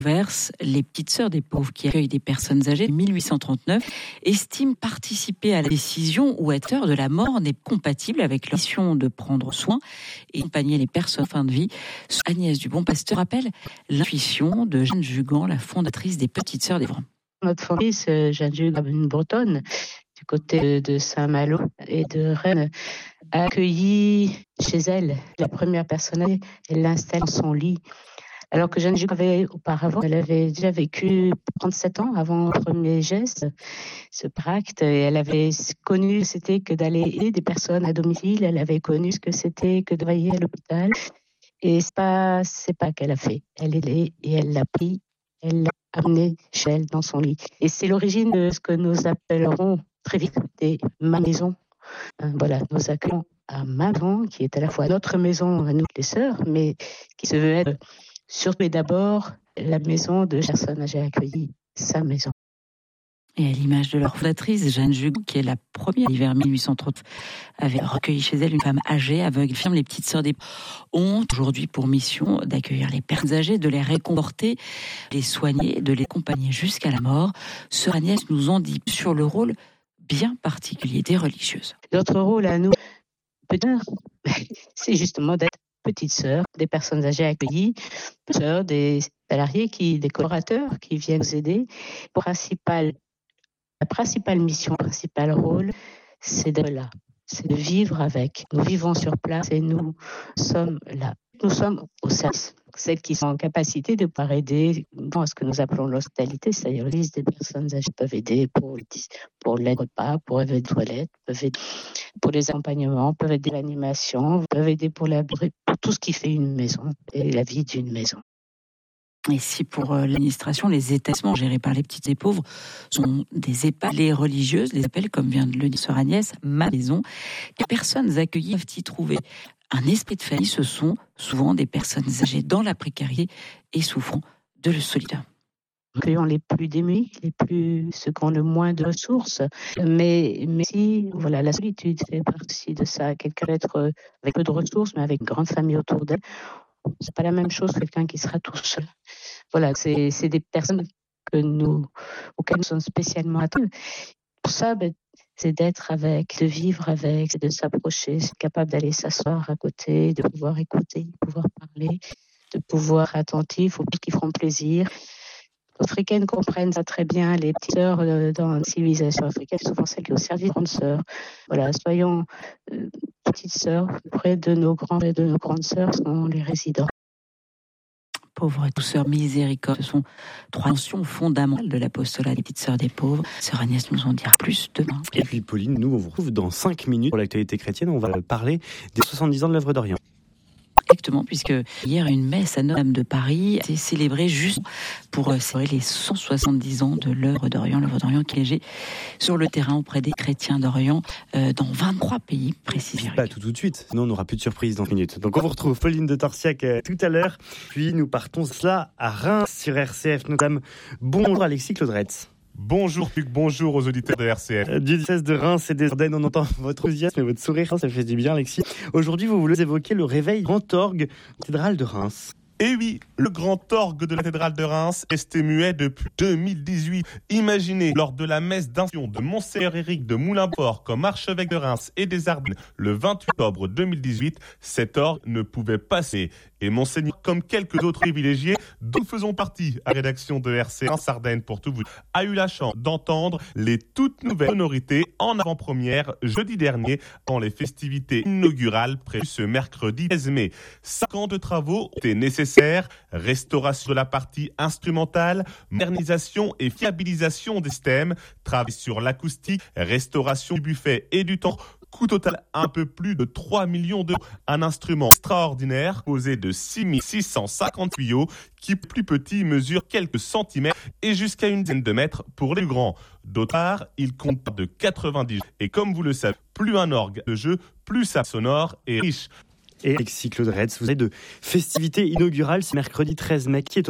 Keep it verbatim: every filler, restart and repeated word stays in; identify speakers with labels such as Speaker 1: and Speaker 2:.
Speaker 1: Verse, les Petites Sœurs des Pauvres, qui accueillent des personnes âgées de mille huit cent trente-neuf, estiment participer à la décision ou être acteur de la mort n'est compatible avec leur mission de prendre soin et accompagner les personnes en fin de vie. Agnès Dubon-Pasteur rappelle l'intuition de Jeanne Jugan, la fondatrice des Petites Sœurs des Pauvres.
Speaker 2: Notre fondatrice, Jeanne Jugan, une Bretonne, du côté de Saint-Malo et de Rennes, a accueilli chez elle la première personne âgée. Elle l'installe dans son lit. Alors que Jeanne Jugan avait auparavant, elle avait déjà vécu trente-sept ans avant le premier geste, ce pacte, et elle avait connu ce que c'était que d'aller aider des personnes à domicile, elle avait connu ce que c'était que de travailler à l'hôpital, et c'est pas, c'est pas qu'elle a fait. Elle est allée et elle l'a pris, elle l'a amené chez elle dans son lit. Et c'est l'origine de ce que nous appellerons très vite des ma maison. Voilà, nous accueillons à ma maison, qui est à la fois notre maison à nous les sœurs, mais qui se veut être surtout et d'abord la maison de personnes âgées accueillies, sa maison.
Speaker 1: Et à l'image de leur fondatrice, Jeanne Jugan, qui est la première, vers mille huit cent trente, avait recueilli chez elle une femme âgée, aveugle, infirme. Les Petites Sœurs des Pauvres ont aujourd'hui pour mission d'accueillir les personnes âgées, de les réconforter, de les soigner, de les accompagner jusqu'à la mort. Sœur Agnès nous en dit sur le rôle bien particulier des religieuses.
Speaker 2: Notre rôle à nous, peut-être, c'est justement d'être petites sœurs des personnes âgées accueillies, sœurs des salariés, qui, des collaborateurs qui viennent nous aider. Principal, la principale mission, le principal rôle, c'est d'être là, c'est de vivre avec. Nous vivons sur place et nous sommes là. Nous sommes au service. Celles qui sont en capacité de pouvoir aider dans ce que nous appelons l'hospitalité, c'est-à-dire les des personnes âgées peuvent aider pour, pour l'aide au repas, pour aider aux toilettes, peuvent aider pour les accompagnements, peuvent aider l'animation, peuvent aider pour, la, pour tout ce qui fait une maison et la vie d'une maison.
Speaker 1: Et si pour l'administration, les établissements gérés par les Petites et Pauvres sont des EHPAD, les religieuses les appellent, comme vient de le dire Sœur Agnès, ma maison. Les personnes accueillies peuvent y trouver un esprit de famille. Ce sont souvent des personnes âgées dans la précarité et souffrant de le solitaire.
Speaker 2: Nous accueillons les plus démunis, les plus, ceux qui ont le moins de ressources. Mais, mais si, voilà, la solitude fait partie de ça. Quelqu'un peut être avec peu de ressources, mais avec une grande famille autour d'elle. C'est pas la même chose que quelqu'un qui sera tout seul. Voilà, c'est, c'est des personnes que nous, auxquelles nous sommes spécialement attachés. Pour ça, ben, c'est d'être avec, de vivre avec, c'est de s'approcher, c'est capable d'aller s'asseoir à côté, de pouvoir écouter, de pouvoir parler, de pouvoir être attentif aux petits qui feront plaisir. Les Africaines comprennent ça très bien, les petites sœurs euh, dans la civilisation africaine, souvent celles qui sont au service de grandes sœurs. Voilà, soyons euh, petites sœurs près de nos grands et de nos grandes sœurs sont les résidents.
Speaker 1: Pauvres et douceur, miséricorde, ce sont trois notions fondamentales de l'apostolat des Petites Sœurs des Pauvres. Sœur Agnès nous en dira plus demain.
Speaker 3: Et puis Pauline, nous on vous retrouve dans cinq minutes pour l'actualité chrétienne. On va parler des soixante-dix ans de l'œuvre d'Orient.
Speaker 1: Exactement, puisque hier, une messe à Notre-Dame de Paris a été célébrée juste pour célébrer les cent soixante-dix ans de l'œuvre d'Orient, l'œuvre d'Orient qui est légée sur le terrain auprès des chrétiens d'Orient euh, dans vingt-trois pays précisément.
Speaker 3: Pas tout tout de suite, sinon on n'aura plus de surprise dans une minute. Donc on vous retrouve Pauline de Torsiac euh, tout à l'heure, puis nous partons cela à Reims sur R C F Notre-Dame. Bonjour Alexis Claudretz.
Speaker 4: Bonjour Luc, bonjour aux auditeurs de R C F.
Speaker 3: Du diocèse de Reims et des Ardennes, on entend votre enthousiasme et votre sourire, ça fait du bien Alexis. Aujourd'hui, vous voulez évoquer le réveil grand orgue cathédrale de Reims.
Speaker 4: Et oui, le grand orgue de la cathédrale de Reims est resté muet depuis deux mille dix-huit. Imaginez, lors de la messe d'institution de Monseigneur Éric de Moulin-Port comme archevêque de Reims et des Ardennes le vingt-huit octobre deux mille dix-huit, cet orgue ne pouvait passer. Et Monseigneur, comme quelques autres privilégiés, dont nous faisons partie à la rédaction de R C Reims Ardennes pour tout vous, a eu la chance d'entendre les toutes nouvelles sonorités en avant-première jeudi dernier dans les festivités inaugurales prévues ce mercredi treize mai. Cinq ans de travaux ont été nécessaires, restauration de la partie instrumentale, modernisation et fiabilisation des systèmes, travail sur l'acoustique, restauration du buffet et du temps. Coût total un peu plus de trois millions d'euros. Un instrument extraordinaire posé de six mille six cent cinquante tuyaux qui, plus petit, mesure quelques centimètres et jusqu'à une dizaine de mètres pour les plus grands. D'autre part, il compte de quatre-vingt-dix. Et comme vous le savez, plus un orgue de jeu, plus sa sonore est riche.
Speaker 3: Et Alexis Claudretz, vous avez de festivités inaugurales ce mercredi treize mai qui est